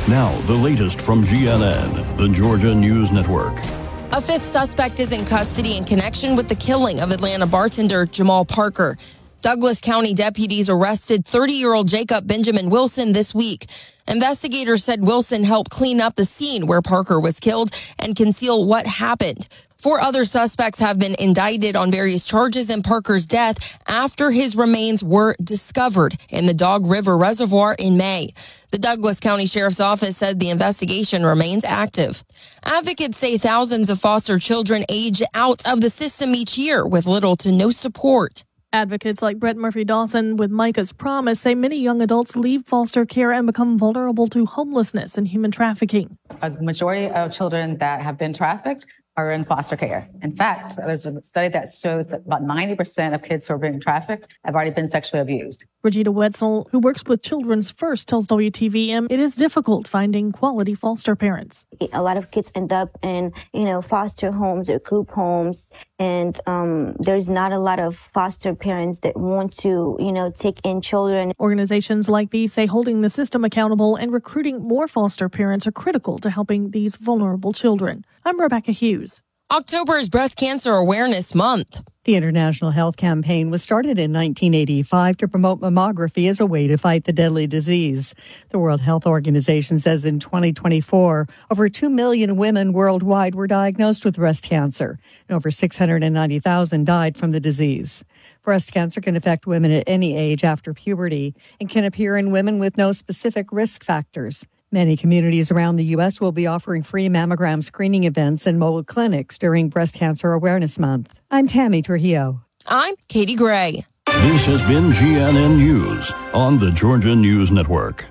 Now, the latest from GNN, the Georgia News Network. A fifth suspect is in custody in connection with the killing of Atlanta bartender Jamal Parker. Douglas County deputies arrested 30-year-old Jacob Benjamin Wilson this week. Investigators said Wilson helped clean up the scene where Parker was killed and conceal what happened. 4 other suspects have been indicted on various charges in Parker's death after his remains were discovered in the Dog River Reservoir in May. The Douglas County Sheriff's Office said the investigation remains active. Advocates say thousands of foster children age out of the system each year with little to no support. Advocates like Brett Murphy Dawson with Micah's Promise say many young adults leave foster care and become vulnerable to homelessness and human trafficking. A majority of children that have been trafficked are in foster care. In fact, there's a study that shows that about 90% of kids who are being trafficked have already been sexually abused. Regina Wetzel, who works with Children's First, tells WTVM it is difficult finding quality foster parents. A lot of kids end up in, foster homes or group homes, and there's not a lot of foster parents that want to, take in children. Organizations like these say holding the system accountable and recruiting more foster parents are critical to helping these vulnerable children. I'm Rebecca Hughes. October is Breast Cancer Awareness Month. The International Health Campaign was started in 1985 to promote mammography as a way to fight the deadly disease. The World Health Organization says in 2024, over 2 million women worldwide were diagnosed with breast cancer, and over 690,000 died from the disease. Breast cancer can affect women at any age after puberty and can appear in women with no specific risk factors. Many communities around the U.S. will be offering free mammogram screening events and mobile clinics during Breast Cancer Awareness Month. I'm Tammy Trujillo. I'm Katie Gray. This has been GNN News on the Georgia News Network.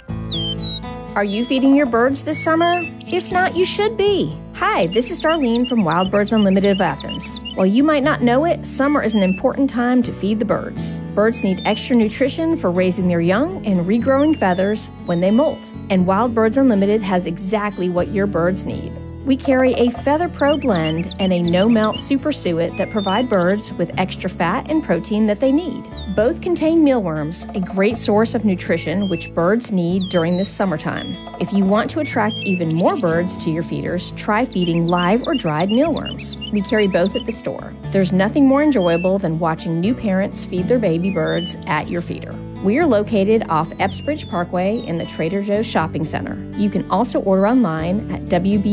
Are you feeding your birds this summer? If not, you should be. Hi, this is Darlene from Wild Birds Unlimited of Athens. While you might not know it, summer is an important time to feed the birds. Birds need extra nutrition for raising their young and regrowing feathers when they molt. And Wild Birds Unlimited has exactly what your birds need. We carry a Feather Pro blend and a no-melt super suet that provide birds with extra fat and protein that they need. Both contain mealworms, a great source of nutrition which birds need during this summertime. If you want to attract even more birds to your feeders, try feeding live or dried mealworms. We carry both at the store. There's nothing more enjoyable than watching new parents feed their baby birds at your feeder. We are located off Epsbridge Parkway in the Trader Joe's Shopping Center. You can also order online at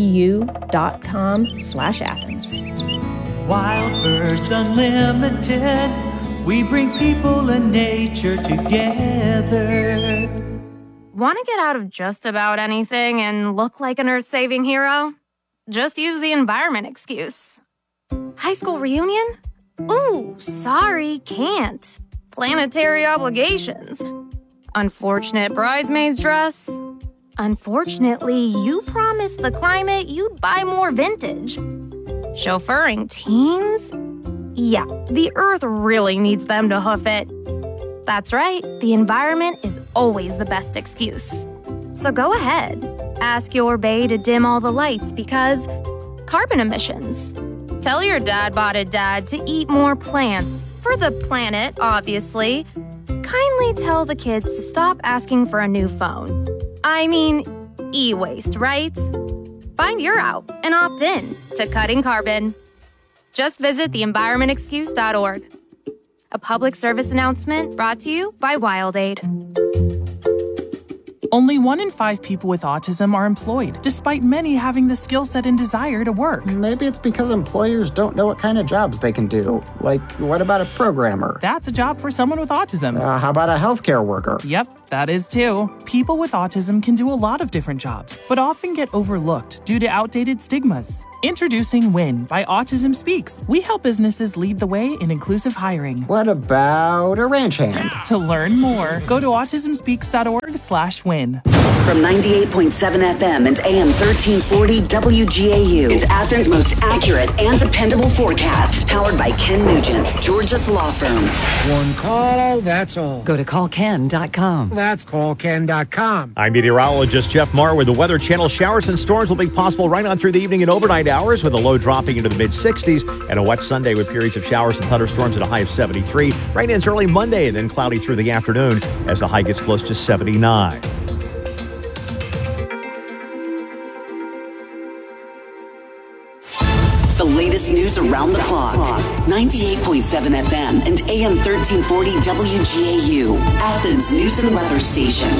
wbu.com/Athens. Wild Birds Unlimited, we bring people and nature together. Want to get out of just about anything and look like an earth-saving hero? Just use the environment excuse. High school reunion? Ooh, sorry, can't. Planetary obligations. Unfortunate bridesmaid's dress. Unfortunately, you promised the climate you'd buy more vintage. Chauffeuring teens? Yeah, the earth really needs them to hoof it. That's right, the environment is always the best excuse. So go ahead, ask your bae to dim all the lights because carbon emissions. Tell your dad-botted dad to eat more plants. For the planet, obviously. Kindly tell the kids to stop asking for a new phone. I mean, e-waste, right? Find your out and opt in to cutting carbon. Just visit theenvironmentexcuse.org. A public service announcement brought to you by WildAid. Only 1 in 5 people with autism are employed, despite many having the skill set and desire to work. Maybe it's because employers don't know what kind of jobs they can do. Like, what about a programmer? That's a job for someone with autism. How about a healthcare worker? Yep, that is too. People with autism can do a lot of different jobs, but often get overlooked due to outdated stigmas. Introducing WIN by Autism Speaks. We help businesses lead the way in inclusive hiring. What about a ranch hand? To learn more, go to autismspeaks.org/win. From 98.7 FM and AM 1340 WGAU, it's Athens' most accurate and dependable forecast. Powered by Ken Nugent, Georgia's law firm. One call, that's all. Go to callken.com. That's callken.com. I'm meteorologist Jeff Marr with the Weather Channel. Showers and storms will be possible right on through the evening and overnight hours, with a low dropping into the mid-60s, and a wet Sunday with periods of showers and thunderstorms at a high of 73. Rain ends early Monday and then cloudy through the afternoon as the high gets close to 79. latest news around the clock. 98.7 FM and AM 1340 WGAU, Athens News and Weather Station.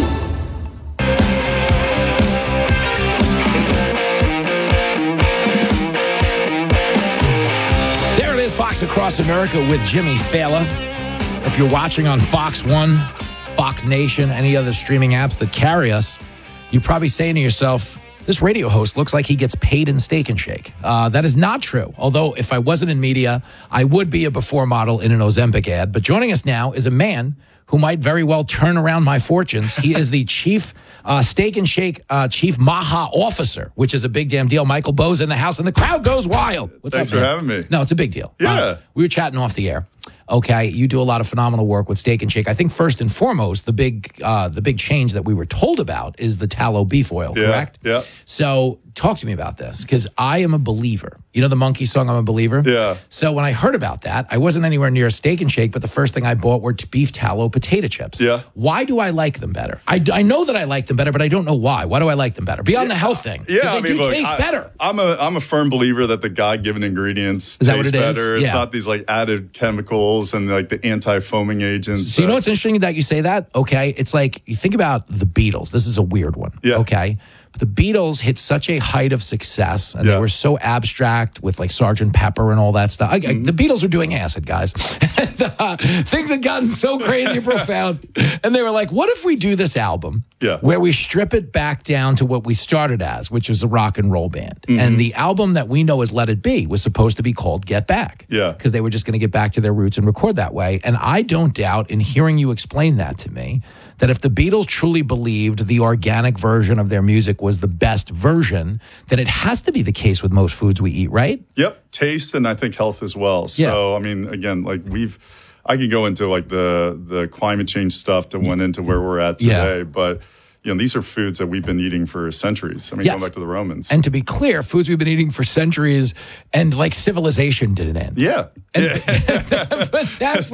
There it is, Fox Across America with Jimmy Fallon. If you're watching on Fox One, Fox Nation, any other streaming apps that carry us, you're probably saying to yourself, this radio host looks like he gets paid in Steak and Shake. That is not true. Although if I wasn't in media, I would be a before model in an Ozempic ad. But joining us now is a man who might very well turn around my fortunes. He is the chief Steak and Shake chief Maha officer, which is a big damn deal. Michael Bo's in the house, and the crowd goes wild. What's Thanks up, man? for having me. No, it's a big deal. Yeah. We were chatting off the air. Okay, you do a lot of phenomenal work with Steak and Shake. I think first and foremost, the big change that we were told about is the tallow beef oil, correct? Yeah. So talk to me about this, because I am a believer. You know the Monkey song, I'm a believer? Yeah. So when I heard about that, I wasn't anywhere near a Steak and Shake, but the first thing I bought were beef tallow potato chips. Yeah. Why do I like them better? I know that I like them better, but I don't know why. Why do I like them better? Beyond the health thing. Yeah, They taste better. I'm a firm believer that the God-given ingredients Is that taste what it is? better. Yeah. It's not these like added chemicals and like the anti-foaming agents. So you know what's interesting that you say that? Okay, it's like you think about the Beatles. This is a weird one. Yeah. Okay, but the Beatles hit such a height of success, and they were so abstract with like Sgt. Pepper and all that stuff. The Beatles were doing acid, guys. And, things had gotten so crazy and profound, and they were like, "What if we do this album where we strip it back down to what we started as, which was a rock and roll band?" And the album that we know as Let It Be was supposed to be called Get Back. Yeah, because they were just going to get back to their roots and record that way. And I don't doubt, in hearing you explain that to me, that if the Beatles truly believed the organic version of their music was the best version, then it has to be the case with most foods we eat, right? Yep, taste and I think health as well. So, I mean, again, like I could go into like the climate change stuff that went into where we're at today, but you know, these are foods that we've been eating for centuries. I mean, going back to the Romans. And to be clear, foods we've been eating for centuries, and like civilization didn't end. Yeah. But that's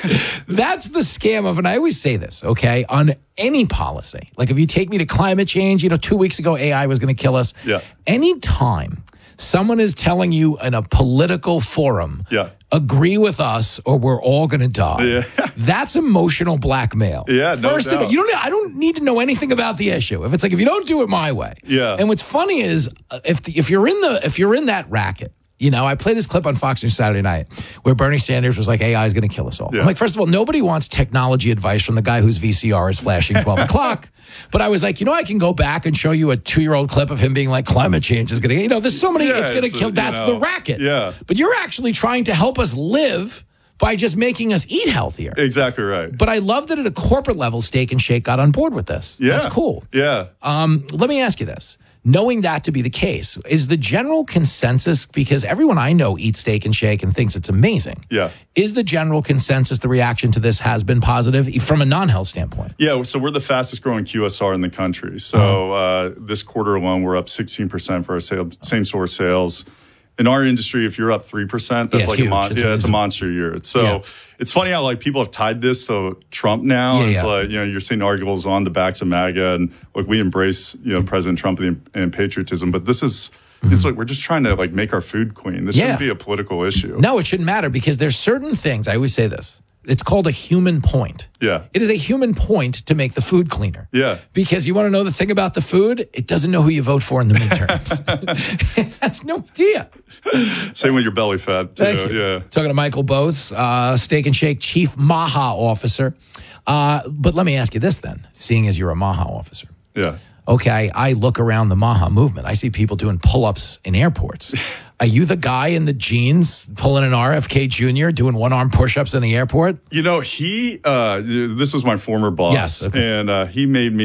the scam of, and I always say this, okay, on any policy. Like if you take me to climate change, 2 weeks ago, AI was going to kill us. Yeah. Anytime someone is telling you in a political forum, agree with us or we're all going to die. Yeah. That's emotional blackmail. Yeah, no First doubt. of all, I don't need to know anything about the issue. If it's like, if you don't do it my way. Yeah. And what's funny is if you're in that racket, I played this clip on Fox News Saturday night where Bernie Sanders was like, AI is going to kill us all. Yeah. I'm like, first of all, nobody wants technology advice from the guy whose VCR is flashing 12 o'clock. But I was like, I can go back and show you a 2-year-old clip of him being like, climate change is going to, there's so many, it's going to kill. That's the racket. Yeah. But you're actually trying to help us live by just making us eat healthier. Exactly right. But I love that at a corporate level, Steak and Shake got on board with this. Yeah. That's cool. Yeah. Let me ask you this. Knowing that to be the case, is the general consensus, because everyone I know eats Steak and Shake and thinks it's amazing. Yeah. Is the general consensus the reaction to this has been positive from a non-health standpoint? Yeah, so we're the fastest growing QSR in the country. So this quarter alone, we're up 16% for our same store sales. In our industry, if you're up 3%, that's like huge. it's a monster year. It's funny how like people have tied this to Trump now. Yeah, it's like, you're seeing articles on the backs of MAGA, and like we embrace, President Trump and patriotism, but this is it's like we're just trying to like make our food clean. This shouldn't be a political issue. No, it shouldn't matter, because there's certain things, I always say this, it's called a human point. Yeah. It is a human point to make the food cleaner. Yeah. Because you want to know the thing about the food? It doesn't know who you vote for in the midterms. It has no idea. Same with your belly fat, too. Thank you. Yeah. Talking to Michael Bose, Steak and Shake Chief Maha Officer. But let me ask you this then, seeing as you're a Maha officer. Yeah. Okay, I look around the Maha movement. I see people doing pull-ups in airports. Are you the guy in the jeans pulling an RFK Jr., doing one-arm push-ups in the airport? He, this was my former boss. Yes. Okay. And he made me